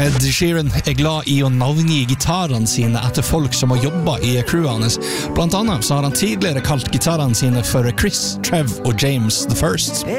Ed Sheeran glad I å navngi gitarene sine etter folk som har jobbet I crewet hans. Blant annet så har han tidligere kalt gitarene sine for Chris, Trev og James the First.